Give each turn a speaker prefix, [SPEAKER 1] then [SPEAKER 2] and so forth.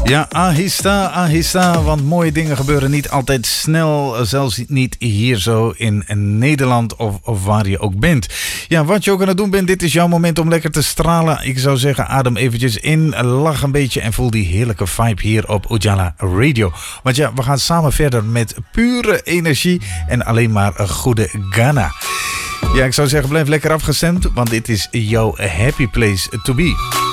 [SPEAKER 1] Ja, ahista, ahista, want mooie dingen gebeuren niet altijd snel, zelfs niet hier zo in Nederland of waar je ook bent. Ja, wat je ook aan het doen bent, dit is jouw moment om lekker te stralen. Ik zou zeggen, adem eventjes in, lach een beetje en voel die heerlijke vibe hier op Ujala Radio. Want ja, we gaan samen verder met pure energie en alleen maar een goede Ghana. Ja, ik zou zeggen, blijf lekker afgestemd, want dit is jouw happy place to be.